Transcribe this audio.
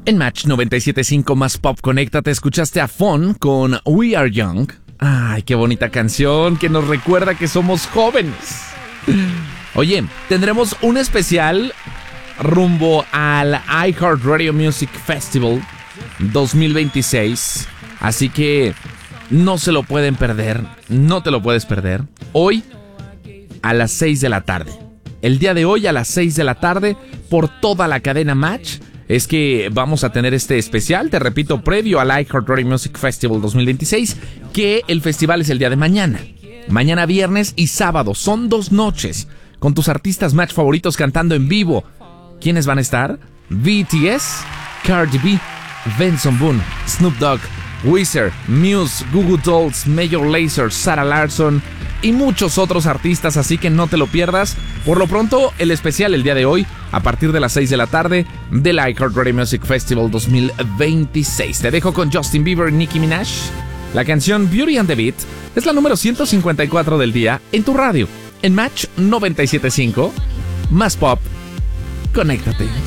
En Match 97.5 más Pop, conéctate, escuchaste a Fon con We Are Young. Ay, qué bonita canción que nos recuerda que somos jóvenes. Oye, tendremos un especial rumbo al iHeartRadio Music Festival 2026. Así que no se lo pueden perder, no te lo puedes perder. Hoy a las 6 de la tarde. El día de hoy a las 6 de la tarde por toda la cadena Match. Es que vamos a tener este especial, te repito, previo al iHeartRadio Music Festival 2026, que el festival es el día de mañana. Mañana viernes y sábado, son 2 noches, con tus artistas Match favoritos cantando en vivo. ¿Quiénes van a estar? BTS, Cardi B, Benson Boone, Snoop Dogg, Weezer, Muse, Goo Goo Dolls, Major Lazer, Sarah Larsson y muchos otros artistas, así que no te lo pierdas. Por lo pronto, el especial el día de hoy, a partir de las 6 de la tarde, del iHeartRadio Music Festival 2026. Te dejo con Justin Bieber y Nicki Minaj. La canción Beauty and the Beat es la número 154 del día en tu radio, en Match 97.5, más Pop, conéctate.